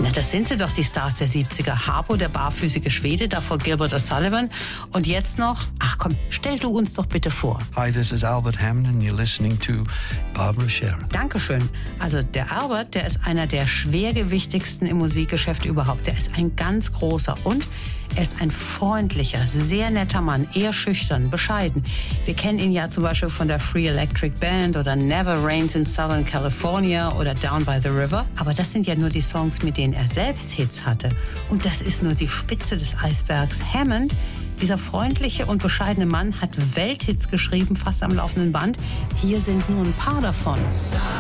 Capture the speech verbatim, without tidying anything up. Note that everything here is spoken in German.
Na, das sind sie doch, die Stars der siebziger. Harpo, der barfüßige Schwede, davor Gilbert O'Sullivan. Und jetzt noch, ach komm, stell du uns doch bitte vor. Hi, this is Albert Hammond and you're listening to Barbara Scherer. Dankeschön. Also der Albert, der ist einer der schwergewichtigsten im Musikgeschäft überhaupt. Der ist ein ganz großer und er ist ein freundlicher, sehr netter Mann, eher schüchtern, bescheiden. Wir kennen ihn ja zum Beispiel von der Free Electric Band oder Never Rains in Southern California oder Down by the River. Aber das sind ja nur die Songs, mit denen er selbst Hits hatte. Und das ist nur die Spitze des Eisbergs. Hammond, dieser freundliche und bescheidene Mann, hat Welthits geschrieben, fast am laufenden Band. Hier sind nur ein paar davon.